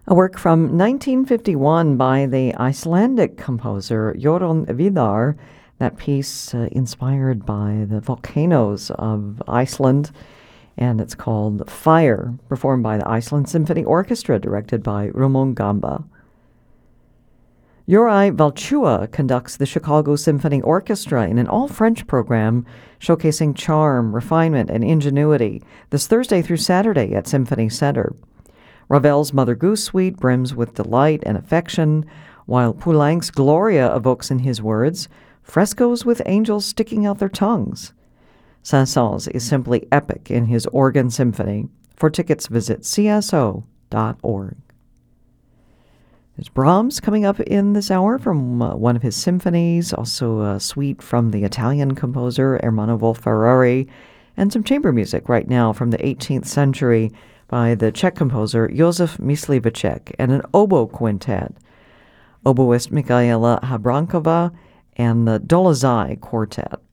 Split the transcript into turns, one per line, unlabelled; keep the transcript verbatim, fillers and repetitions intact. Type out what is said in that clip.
A work from nineteen fifty-one by the Icelandic composer Jörundur Vidar. That piece uh, inspired by the volcanoes of Iceland, and it's called Fire, performed by the Iceland Symphony Orchestra, directed by Ramon Gamba. Juraj Valchua conducts the Chicago Symphony Orchestra in an all-French program showcasing charm, refinement, and ingenuity this Thursday through Saturday at Symphony Center. Ravel's Mother Goose Suite brims with delight and affection, while Poulenc's Gloria evokes in his words frescoes with angels sticking out their tongues. Saint-Saëns is simply epic in his organ symphony. For tickets, visit c s o dot org. There's Brahms coming up in this hour from uh, one of his symphonies, also a suite from the Italian composer Ermanno Wolf-Ferrari, and some chamber music right now from the eighteenth century by the Czech composer Josef Mysliveček, and an oboe quintet, oboist Michaela Habrankova, and the Dolezaj Quartet.